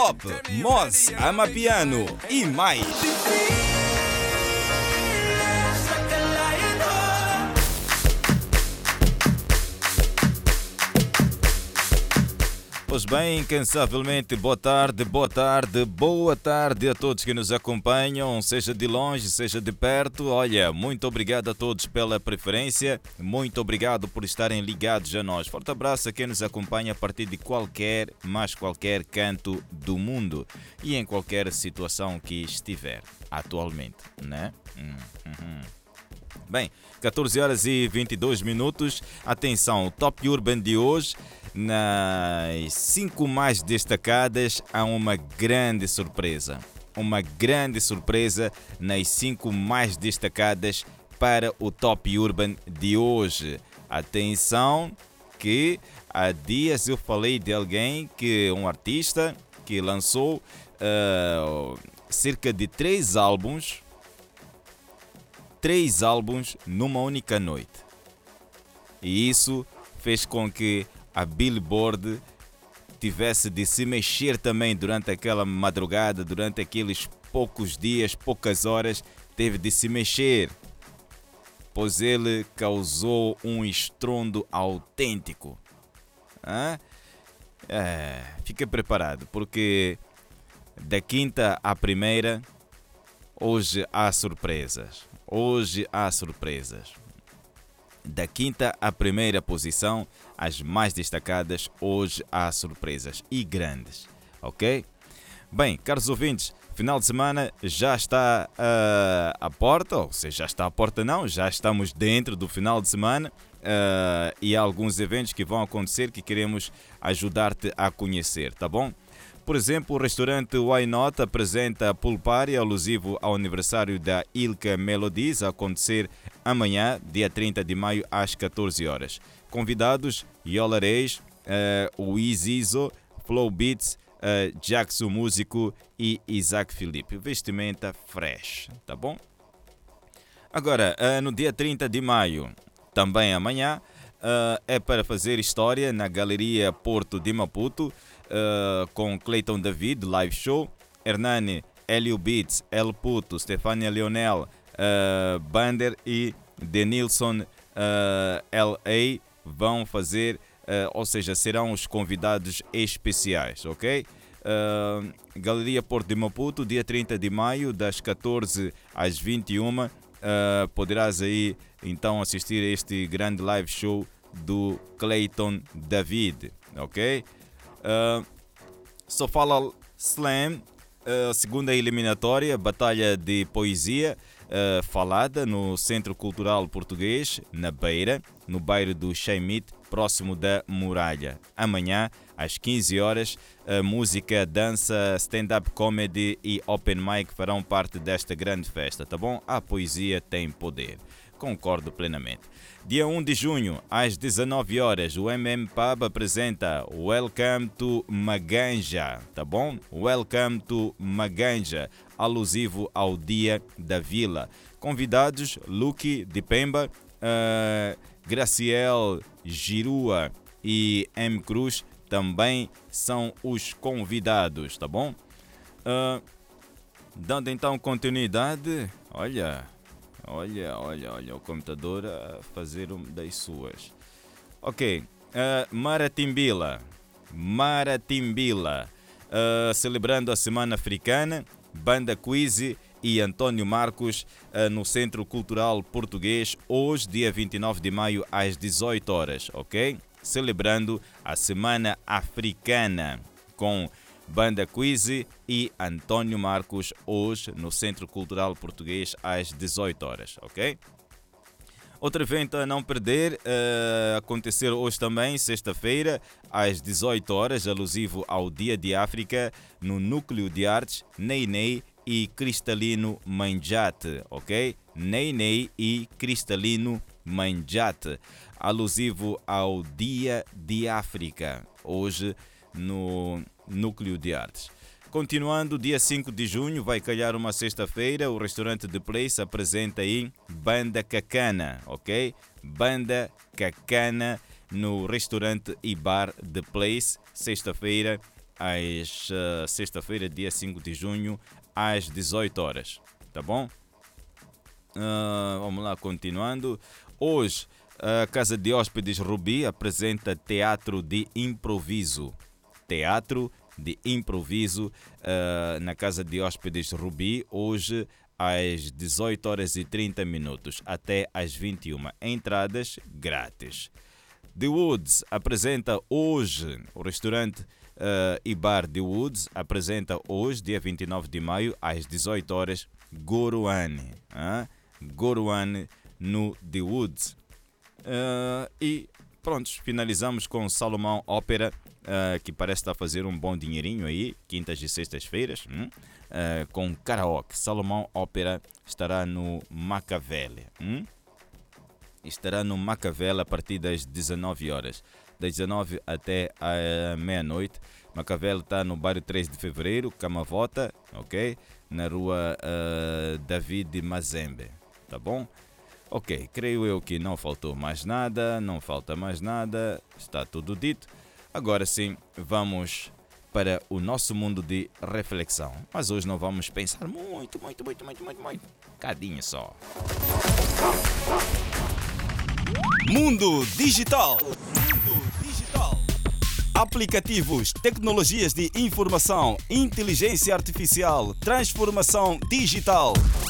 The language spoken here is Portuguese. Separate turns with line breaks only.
Pop, Moz, Amapiano e mais. Pois bem, incansavelmente, boa tarde a todos que nos acompanham, seja de longe, seja de perto. Olha, muito obrigado a todos pela preferência, muito obrigado por estarem ligados a nós. Forte abraço a quem nos acompanha a partir de qualquer canto do mundo e em qualquer situação que estiver atualmente, né? Bem, 14 horas e 22 minutos, atenção, o Top Urban de hoje. Nas 5 mais destacadas há uma grande surpresa. Uma grande surpresa nas 5 mais destacadas para o Top Urban de hoje. Atenção que há dias eu falei de alguém, um artista que lançou cerca de 3 álbuns numa única noite. E isso fez com que a Billboard tivesse de se mexer também durante aquela madrugada, durante aqueles poucos dias, poucas horas, teve de se mexer, pois ele causou um estrondo autêntico. Fique preparado, porque da quinta à primeira, hoje há surpresas. Da quinta à primeira posição, as mais destacadas, hoje há surpresas e grandes, ok? Bem, caros ouvintes, final de semana já está à porta, ou seja, já está à porta não, já estamos dentro do final de semana e há alguns eventos que vão acontecer que queremos ajudar-te a conhecer, tá bom? Por exemplo, o restaurante Why Not apresenta Pool Party alusivo ao aniversário da Ilka Melodies a acontecer amanhã, dia 30 de maio, às 14 horas. Convidados, Yola Reis, o Izizo, Flow Beats, Jackson Músico e Isaac Felipe. Vestimenta fresh, tá bom? Agora, no dia 30 de maio, também amanhã, é para fazer história na Galeria Porto de Maputo, com Clayton David, live show, Hernani, Helio Beats, El Puto, Stefania Leonel, Bander e Denilson L.A. vão fazer, ou seja, serão os convidados especiais, ok? Galeria Porto de Maputo, dia 30 de maio, das 14 às 21, poderás aí então assistir a este grande live show do Clayton David, ok? Sofala Slam, segunda eliminatória, batalha de poesia falada no Centro Cultural Português, na Beira, no bairro do Chaimite, próximo da Muralha. Amanhã, às 15 horas, música, dança, stand-up comedy e open mic farão parte desta grande festa, tá bom? A poesia tem poder. Concordo plenamente. Dia 1 de junho, às 19 horas, o Pub apresenta Welcome to Maganja, tá bom? Welcome to Maganja, alusivo ao Dia da Vila. Convidados, Lucky de Pemba, Graciel Girua e M. Cruz também são os convidados, tá bom? Dando então continuidade, olha, o computador a fazer das suas. Ok, Maratimbila, celebrando a Semana Africana, Banda Quizy e Antônio Marcos no Centro Cultural Português, hoje, dia 29 de maio, às 18 horas, ok? Celebrando a Semana Africana com Banda Quizy e Antônio Marcos, hoje no Centro Cultural Português, às 18 horas, ok? Outro evento a não perder, acontecer hoje também, sexta-feira, às 18 horas, alusivo ao Dia de África, no Núcleo de Artes, Ney Ney e Cristalino Manjate, ok? Ney Ney e Cristalino Manjate, alusivo ao Dia de África, hoje no Núcleo de Artes. Continuando, dia 5 de junho, vai calhar uma sexta-feira, o restaurante The Place apresenta aí Banda Cacana, ok? Banda Cacana no restaurante e bar The Place, sexta-feira, sexta-feira, dia 5 de junho, às 18 horas. Tá bom? Vamos lá, continuando. Hoje, a Casa de Hóspedes Rubi apresenta teatro de improviso. Teatro de improviso na Casa de Hóspedes Rubi, hoje às 18 horas e 30 minutos até às 21. Entradas grátis. The Woods apresenta hoje, o restaurante e bar The Woods apresenta hoje, dia 29 de maio, às 18 horas, Goruane. Goruane no The Woods. E prontos, finalizamos com Salomão Ópera, que parece estar a fazer um bom dinheirinho aí, quintas e sextas-feiras, com karaoke. Salomão Ópera estará no Macavele. Estará no Macavele a partir das 19 horas. Das 19 até a meia-noite. Macavele está no bairro 3 de Fevereiro, Camavota, ok? Na rua David Mazembe, tá bom? Ok, creio eu que não faltou mais nada, não falta mais nada, está tudo dito. Agora sim, vamos para o nosso mundo de reflexão. Mas hoje não vamos pensar muito. Cadinho só.
Mundo Digital. Aplicativos, tecnologias de informação, inteligência artificial, transformação digital.